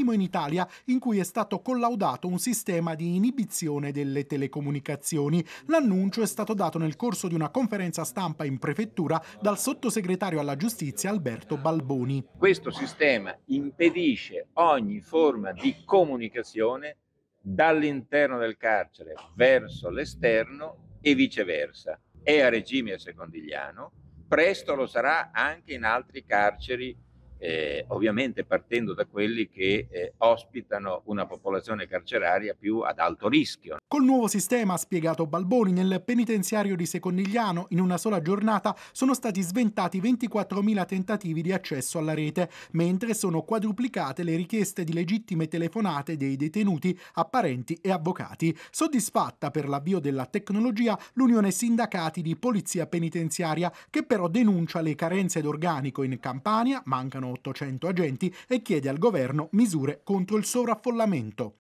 primo in Italia in cui è stato collaudato un sistema di inibizione delle telecomunicazioni. L'annuncio è stato dato nel corso di una conferenza stampa in prefettura dal sottosegretario alla giustizia Alberto Balboni. Questo sistema impedisce ogni forma di comunicazione dall'interno del carcere verso l'esterno e viceversa. È a regime secondigliano, presto lo sarà anche in altri carceri, ovviamente partendo da quelli che ospitano una popolazione carceraria più ad alto rischio. Col nuovo sistema, ha spiegato Balboni, nel penitenziario di Secondigliano in una sola giornata sono stati sventati 24.000 tentativi di accesso alla rete, mentre sono quadruplicate le richieste di legittime telefonate dei detenuti a parenti e avvocati. Soddisfatta per l'avvio della tecnologia l'Unione Sindacati di Polizia Penitenziaria, che però denuncia le carenze d'organico in Campania, mancano 800 agenti, e chiede al governo misure contro il sovraffollamento.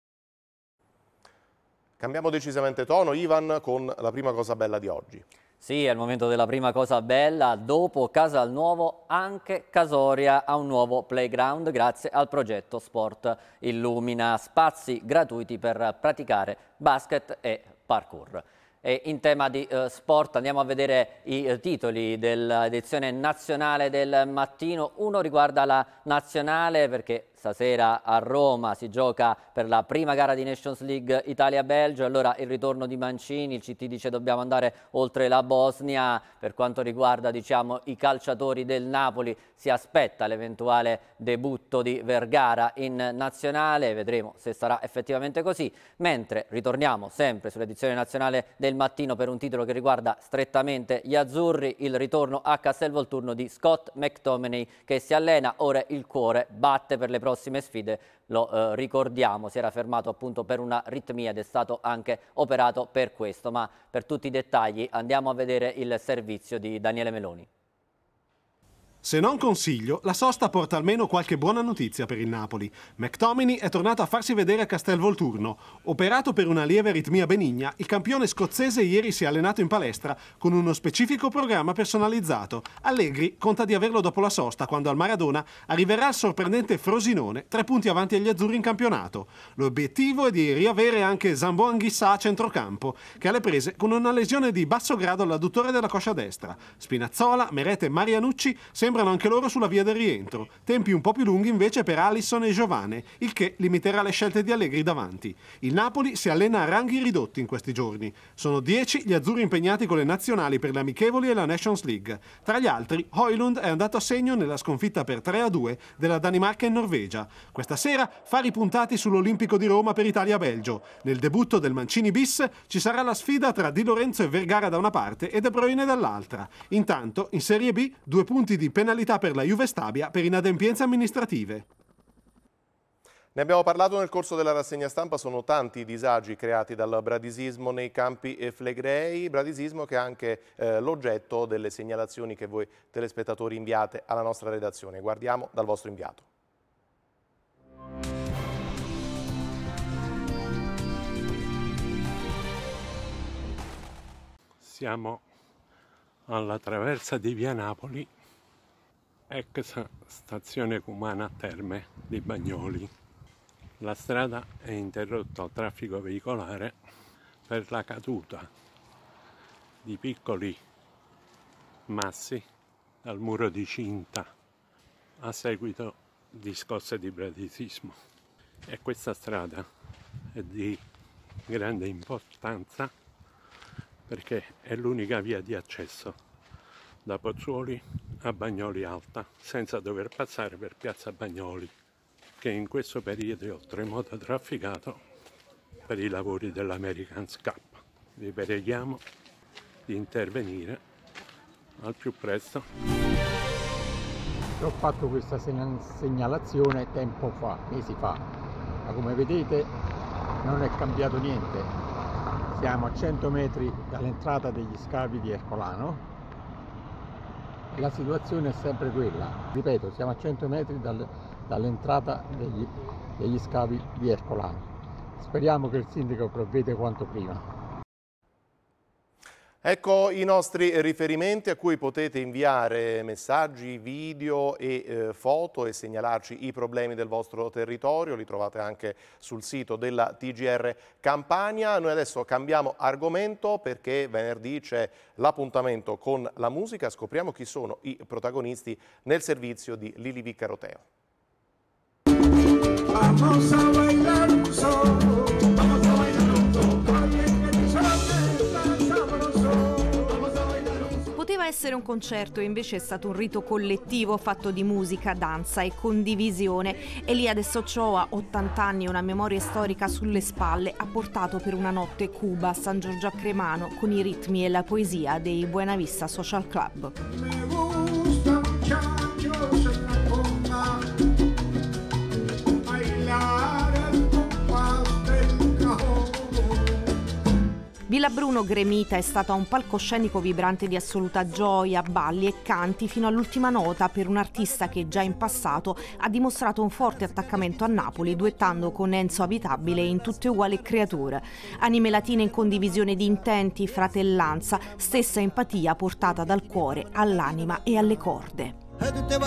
Cambiamo decisamente tono, Ivan, con la prima cosa bella di oggi. Sì, è il momento della prima cosa bella. Dopo Casal Nuovo, anche Casoria ha un nuovo playground grazie al progetto Sport Illumina. Spazi gratuiti per praticare basket e parkour. E in tema di sport andiamo a vedere i titoli dell'edizione nazionale del mattino. Uno riguarda la nazionale perché stasera a Roma si gioca per la prima gara di Nations League Italia-Belgio. Allora il ritorno di Mancini, il CT dice dobbiamo andare oltre la Bosnia. Per quanto riguarda i calciatori del Napoli, si aspetta l'eventuale debutto di Vergara in nazionale, vedremo se sarà effettivamente così. Mentre ritorniamo sempre sull'edizione nazionale del mattino per un titolo che riguarda strettamente gli azzurri, il ritorno a Castelvolturno di Scott McTominay che si allena, ora il cuore batte per le prossime sfide, lo ricordiamo, si era fermato appunto per una aritmia ed è stato anche operato per questo, ma per tutti i dettagli andiamo a vedere il servizio di Daniele Meloni. Se non consiglio, la sosta porta almeno qualche buona notizia per il Napoli. McTominay è tornato a farsi vedere a Castelvolturno. Operato per una lieve aritmia benigna, il campione scozzese ieri si è allenato in palestra con uno specifico programma personalizzato. Allegri conta di averlo dopo la sosta, quando al Maradona arriverà il sorprendente Frosinone, 3 punti avanti agli azzurri in campionato. L'obiettivo è di riavere anche Zambo Anghissà a centrocampo, che ha le prese con una lesione di basso grado all'adduttore della coscia destra. Spinazzola, Meret e Marianucci sembrano anche loro sulla via del rientro. Tempi un po' più lunghi invece per Alisson e Giovane, il che limiterà le scelte di Allegri davanti. Il Napoli si allena a ranghi ridotti in questi giorni. Sono 10 gli azzurri impegnati con le nazionali per le amichevoli e la Nations League. Tra gli altri, Højlund è andato a segno nella sconfitta per 3-2 della Danimarca in Norvegia. Questa sera fari puntati sull'Olimpico di Roma per Italia-Belgio. Nel debutto del Mancini bis ci sarà la sfida tra Di Lorenzo e Vergara da una parte e De Bruyne dall'altra. Intanto, in Serie B, 2 punti di penalità per la Juve Stabia per inadempienze amministrative. Ne abbiamo parlato nel corso della rassegna stampa, sono tanti i disagi creati dal bradisismo nei campi flegrei, bradisismo che è anche l'oggetto delle segnalazioni che voi telespettatori inviate alla nostra redazione. Guardiamo dal vostro inviato. Siamo alla traversa di Via Napoli, ex stazione Cumana Terme di Bagnoli. La strada è interrotta al traffico veicolare per la caduta di piccoli massi dal muro di cinta a seguito di scosse di bradisismo. E questa strada è di grande importanza perché è l'unica via di accesso da Pozzuoli a Bagnoli Alta, senza dover passare per Piazza Bagnoli, che in questo periodo è oltremodo trafficato per i lavori dell'American's Cup. Vi preghiamo di intervenire al più presto. Ho fatto questa segnalazione tempo fa, mesi fa, ma come vedete non è cambiato niente. Siamo a 100 metri dall'entrata degli scavi di Ercolano e la situazione è sempre quella. Ripeto, siamo a 100 metri dall'entrata degli scavi di Ercolano. Speriamo che il sindaco provveda quanto prima. Ecco i nostri riferimenti a cui potete inviare messaggi, video e foto e segnalarci i problemi del vostro territorio. Li trovate anche sul sito della TGR Campania. Noi adesso cambiamo argomento perché venerdì c'è l'appuntamento con la musica. Scopriamo chi sono i protagonisti nel servizio di Lili Viccaroteo. Vamos a bailar un son, vamos a bailar un son, Poteva essere un concerto, invece è stato un rito collettivo fatto di musica, danza e condivisione. Eliades Ochoa, 80 anni e una memoria storica sulle spalle, ha portato per una notte Cuba a San Giorgio a Cremano con i ritmi e la poesia dei Buena Vista Social Club. me gusta muchachos en la conga, bailar el compás del cajón. Villa Bruno gremita è stata un palcoscenico vibrante di assoluta gioia, balli e canti fino all'ultima nota per un artista che già in passato ha dimostrato un forte attaccamento a Napoli, duettando con Enzo Abitabile in Tutte uguali creature. Anime latine in condivisione di intenti, fratellanza, stessa empatia portata dal cuore all'anima e alle corde.